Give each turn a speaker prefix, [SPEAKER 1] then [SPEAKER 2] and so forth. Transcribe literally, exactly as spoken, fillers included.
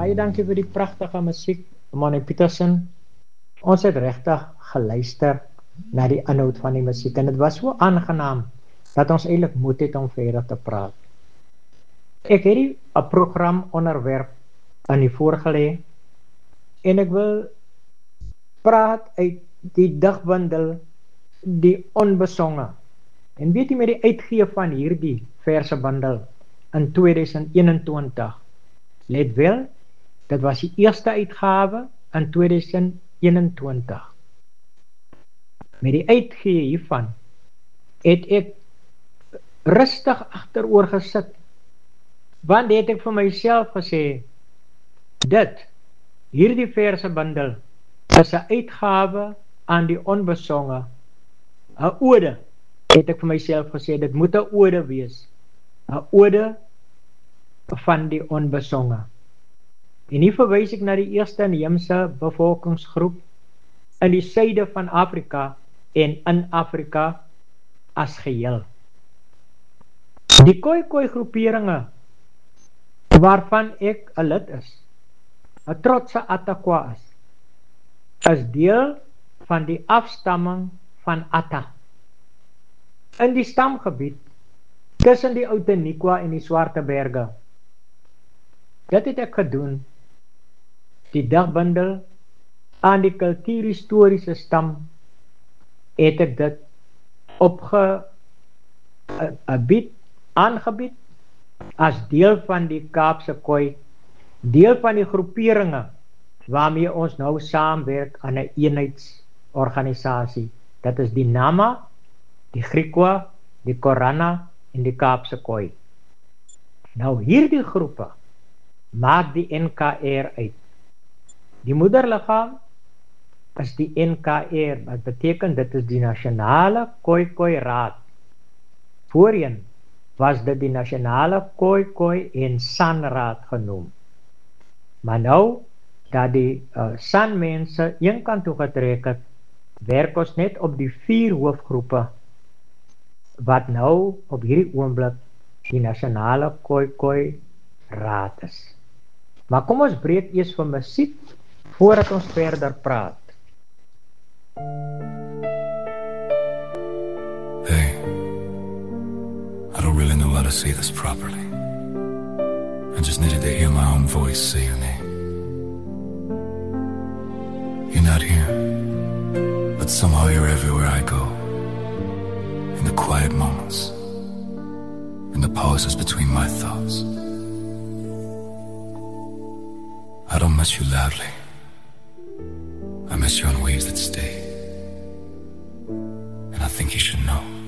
[SPEAKER 1] baie dankie vir die pragtige musiek, Monnie Petersen. Ons het regtig geluister na die inhoud van die musiek en dit was so aangenaam dat ons eintlik moed het om verder te praat. Ek het die 'n program onderwerp aan die voorgelê en ek wil praat uit die digbundel Die Onbesonge. En weet jy, met die uitgee van hierdie versebundel in tweeduisend eenentwintig, let wel, dit was die eerste uitgawe in tweeduisend eenentwintig. Met die uitgee hiervan het ek rustig agteroor gesit, want het ek vir myself gesê, dit, hierdie versebundel is 'n uitgawe aan die onbesonge, 'n ode, het ek vir myself gesê, dit moet 'n ode wees, 'n ode van die onbesonge. En hier verwys ek na die eerste inheemse bevolkingsgroep in die suide van Afrika en in Afrika as geheel. Die Khoi-Khoi groeperinge waarvan ek 'n lid is, 'n trotse Attakwa is, is deel van die afstamming van Atta in die stamgebied tussen die Outeniqua en die Swarte Berge. Dit het ek gedoen, die digbundel aan die kultuurhistoriese stam het ek dit opgebied, aangebied as deel van die Kaapse Khoi, deel van die groeperinge waarmee ons nou saamwerk aan 'n eenheidsorganisasie. Dit is die Nama, die Griqua, die Korana en die Kaapse Khoi. Nou hierdie groepe maak die N K R uit. Die moederliggaam is die N K R, wat beteken dit is die Nasionale Khoi-Khoi Raad. Voorheen was dit die Nasionale Khoi-Khoi en San Raad genoem. Maar nou, dat die uh, San mense een kant toe getrek het, werk ons net op die vier hoofgroepe, wat nou op hierdie oomblik die Nasionale Khoi-Khoi Raad is. Maar kom ons breek eers vir musiek, voordat ons verder praat.
[SPEAKER 2] Hey, I don't really know how to say this properly. I just needed to hear my own voice say your name. You're not here, but somehow you're everywhere I go. In the quiet moments, in the pauses between my thoughts. I don't miss you loudly. I miss you in ways that stay. And I think you should know.